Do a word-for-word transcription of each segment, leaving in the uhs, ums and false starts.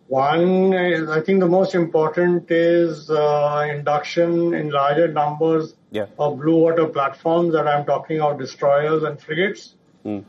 One is, I think the most important is uh, induction in larger numbers yeah. of blue water platforms that I'm talking of, destroyers and frigates. Mm.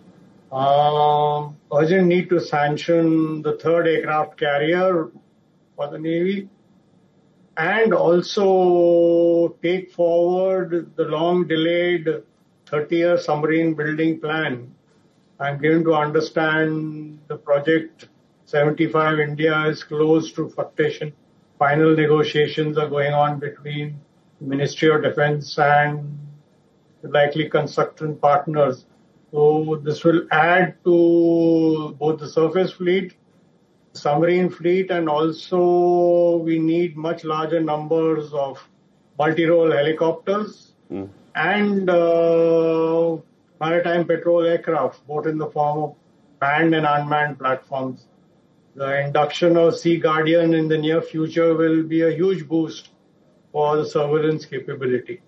Um, urgent need to sanction the third aircraft carrier for the Navy, and also take forward the long-delayed thirty-year submarine building plan. I'm given to understand the project seventy-five India is close to fruition. Final negotiations are going on between the Ministry of Defense and the likely construction partners. So this will add to both the surface fleet, submarine fleet, and also we need much larger numbers of multi-role helicopters mm. and uh, maritime patrol aircraft, both in the form of manned and unmanned platforms. The induction of Sea Guardian in the near future will be a huge boost for the surveillance capability.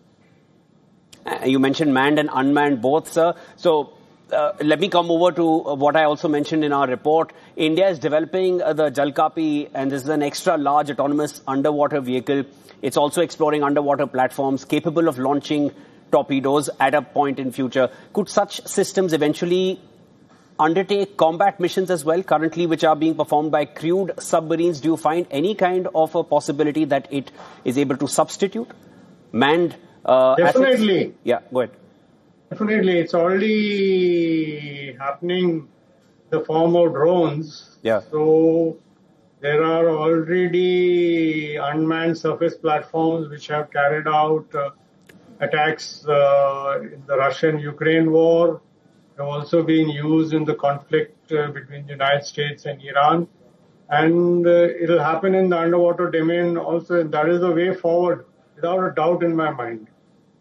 Uh, you mentioned manned and unmanned both, sir. So uh, let me come over to what I also mentioned in our report. India is developing uh, the Jalkapi, and this is an extra large autonomous underwater vehicle. It's also exploring underwater platforms capable of launching torpedoes at a point in future. Could such systems eventually undertake combat missions as well, currently which are being performed by crewed submarines? Do you find any kind of a possibility that it is able to substitute manned uh, Definitely. assets? Yeah, go ahead. Definitely. It's already happening in the form of drones. Yeah. So there are already unmanned surface platforms which have carried out uh, attacks uh, in the Russian-Ukraine war. They're also being used in the conflict uh, between the United States and Iran. And uh, it'll happen in the underwater domain also. And that is the way forward, without a doubt in my mind.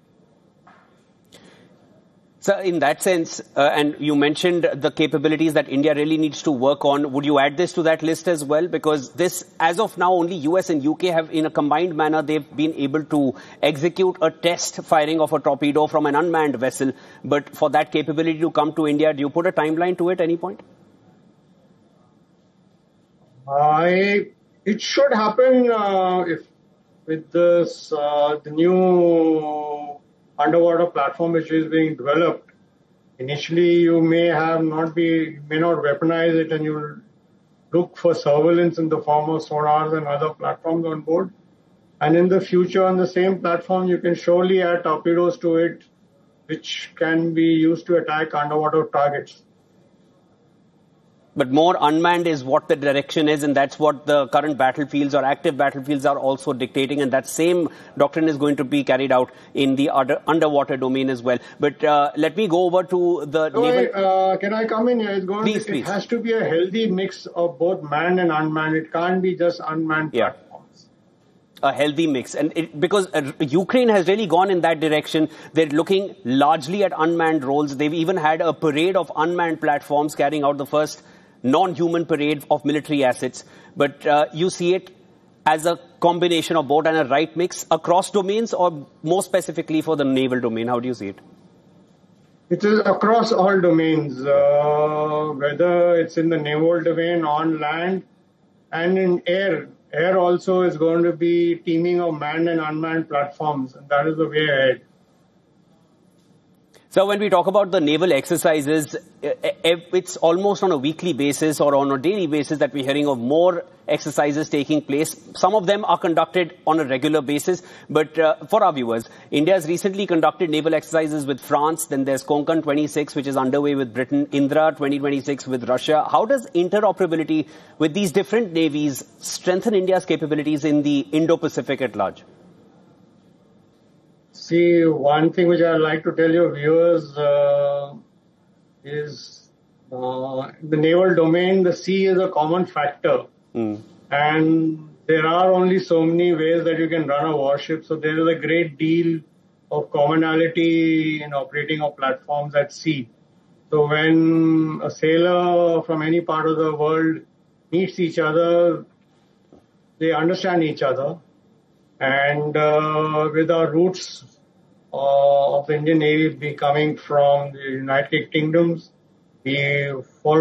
So in that sense, uh, and you mentioned the capabilities that India really needs to work on, would you add this to that list as well? Because this, as of now, only U S and U K have, in a combined manner, they've been able to execute a test firing of a torpedo from an unmanned vessel. But for that capability to come to India, do you put a timeline to it at any point? I, it should happen uh, if with this, uh, the new underwater platform which is being developed. Initially, you may have not be, may not weaponize it, and you look for surveillance in the form of sonars and other platforms on board. And in the future, on the same platform, you can surely add torpedoes to it, which can be used to attack underwater targets. But more unmanned is what the direction is, and that's what the current battlefields or active battlefields are also dictating, and that same doctrine is going to be carried out in the under, underwater domain as well. But uh, let me go over to the so naval... I, uh, can I come in here? It's going please, to, please. It has to be a healthy mix of both manned and unmanned. It can't be just unmanned yeah. platforms. A healthy mix. And it, because uh, Ukraine has really gone in that direction. They're looking largely at unmanned roles. They've even had a parade of unmanned platforms carrying out the first non-human parade of military assets. But uh, you see it as a combination of both and a right mix across domains, or more specifically for the naval domain? How do you see it? It is across all domains, uh, whether it's in the naval domain, on land, and in air. Air also is going to be teaming of manned and unmanned platforms, and that is the way ahead. So when we talk about the naval exercises, it's almost on a weekly basis or on a daily basis that we're hearing of more exercises taking place. Some of them are conducted on a regular basis. But uh, for our viewers, India has recently conducted naval exercises with France. Then there's Konkan twenty-six, which is underway with Britain. Indra twenty twenty-six with Russia. How does interoperability with these different navies strengthen India's capabilities in the Indo-Pacific at large? See, one thing which I'd like to tell your viewers uh, is uh, the naval domain, the sea is a common factor. Mm. And there are only so many ways that you can run a warship. So there is a great deal of commonality in operating of platforms at sea. So when a sailor from any part of the world meets each other, they understand each other. And uh, with our roots uh, of the Indian Navy be coming from the United Kingdoms, we follow